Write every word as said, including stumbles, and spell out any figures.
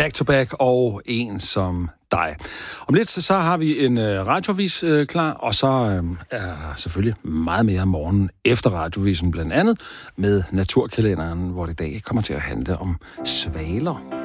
Back to Back og En som dig. Om lidt så har vi en øh, radioavis øh, klar, og så øh, er der selvfølgelig meget mere om morgenen efter radiovisen, blandt andet med Naturkalenderen, hvor det i dag kommer til at handle om svaler.